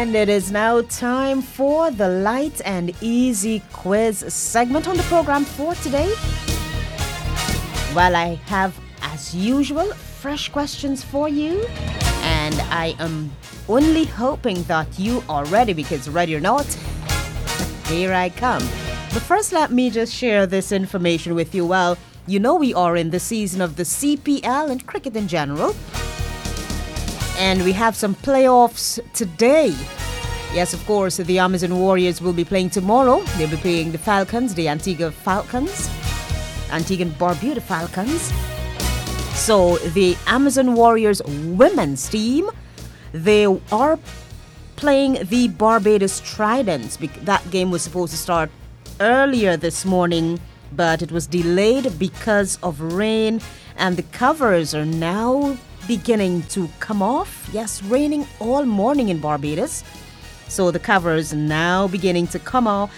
And it is now time for the light and easy quiz segment on the program for today. Well, I have, as usual, fresh questions for you, and I am only hoping that you are ready, because ready or not, here I come. But first, let me just share this information with you. Well, you know we are in the season of the CPL and cricket in general. And we have some playoffs today. Yes, of course, the Amazon Warriors will be playing tomorrow. They'll be playing the Falcons, the Antigua Falcons, Antigua and Barbuda Falcons. So the Amazon Warriors women's team, they are playing the Barbados Tridents. That game was supposed to start earlier this morning, but it was delayed because of rain, and the covers are now beginning to come off. Yes, raining all morning in Barbados, so the covers now beginning to come off.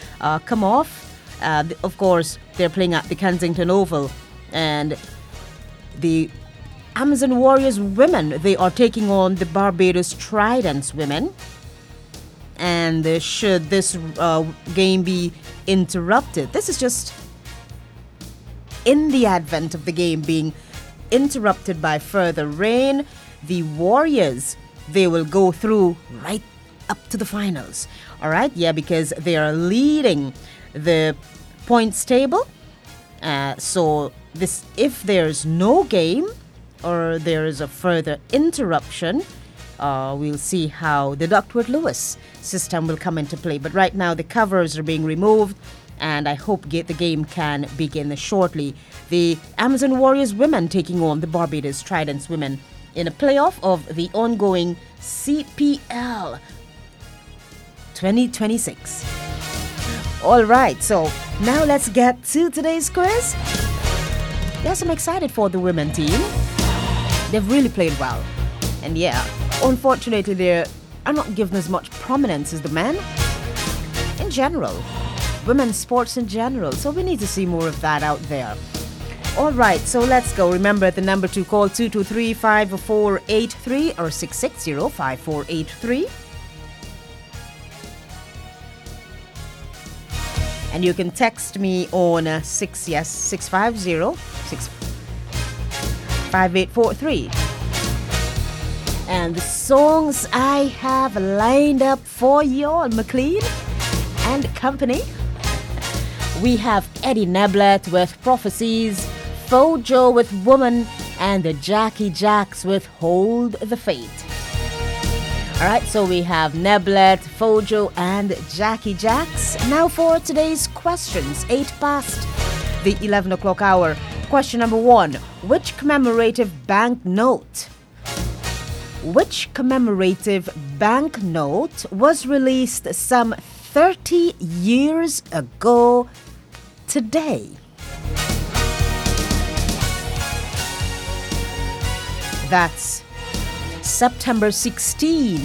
Of course, they're playing at the Kensington Oval, and the Amazon Warriors women, they are taking on the Barbados Tridents women. And should this game be interrupted, this is just in the advent of the game being interrupted by further rain, the Warriors, they will go through right up to the finals. All right, yeah, because they are leading the points table. So this, if there's no game or there is a further interruption, we'll see how the Duckworth-Lewis system will come into play. But right now the covers are being removed, and I hope the game can begin shortly. The Amazon Warriors women taking on the Barbados Tridents women in a playoff of the ongoing CPL 2026. All right, so now let's get to today's quiz. Yes, I'm excited for the women team. They've really played well. And yeah, unfortunately, they are not given as much prominence as the men in general. Women's sports in general. So we need to see more of that out there. All right, so let's go. Remember the number to call 223-5483 or 660-5483. And you can text me on 650-65843. And the songs I have lined up for y'all, McLean and company. We have Eddie Neblett with Prophecies, Fojo with Woman, and the Jackie Jacks with Hold the Fate. Alright, so we have Neblett, Fojo, and Jackie Jacks. Now for today's questions, 8 past the 11 o'clock hour. Question number 1. Which commemorative banknote was released some 30 years ago today? That's September 16.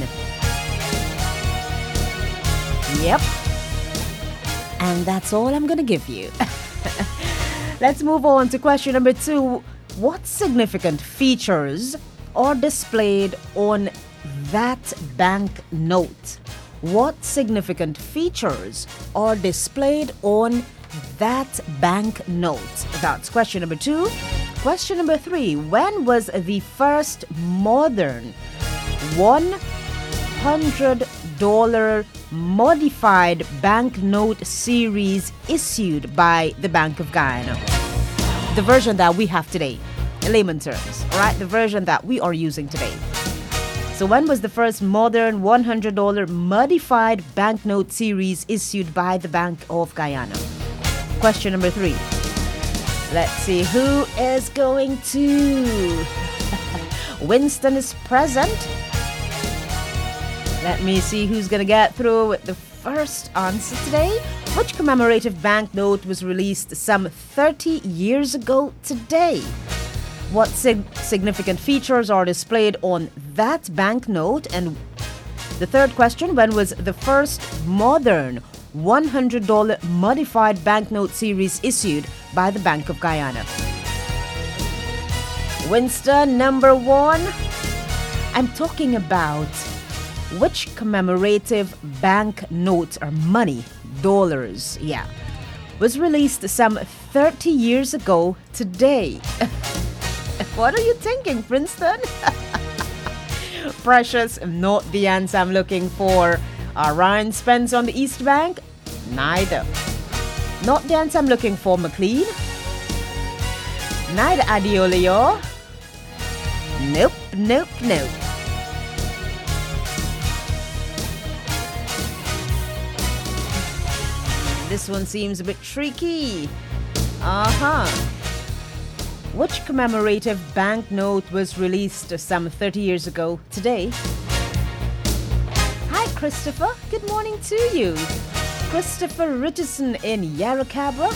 Yep. And that's all I'm going to give you. Let's move on to question number 2. What significant features are displayed on that banknote? What significant features are displayed on that banknote? That's question number 2. Question number 3. When was the first modern $100 modified banknote series issued by the Bank of Guyana? The version that we have today, in layman terms, all right? The version that we are using today. So when was the first modern $100 modified banknote series issued by the Bank of Guyana? Question number 3. Let's see who is going to. Winston is present. Let me see who's going to get through with the first answer today. Which commemorative banknote was released some 30 years ago today? What significant features are displayed on that banknote? And the third question, when was the first modern $100 modified banknote series issued by the Bank of Guyana? Winston, number 1. I'm talking about Which commemorative bank note or money, dollars, was released some 30 years ago today? What are you thinking, Princeton? Precious, not the answer I'm looking for. Ryan Spence on the East Bank? Neither. Not the answer I'm looking for, McLean. Neither Adeolio. Nope. This one seems a bit tricky. Which commemorative banknote was released some 30 years ago today? Hi, Christopher. Good morning to you. Christopher Richardson in Yarracabra.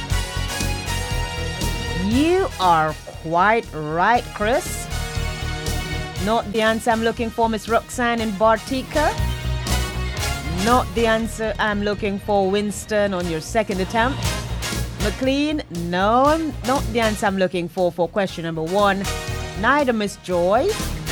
You are quite right, Chris. Not the answer I'm looking for, Miss Roxanne in Bartica. Not the answer I'm looking for, Winston, on your second attempt. McLean, no, not the answer I'm looking for question number 1. Neither Miss Joy.